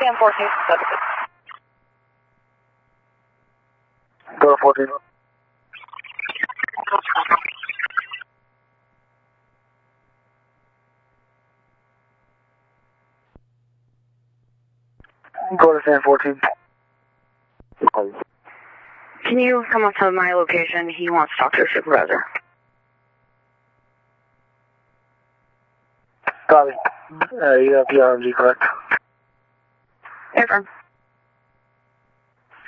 Sam 14. Go to 14. Go to Sam 14. Can you come up to my location? He wants to talk to a supervisor. Copy. You have PRMG, correct? Affirm.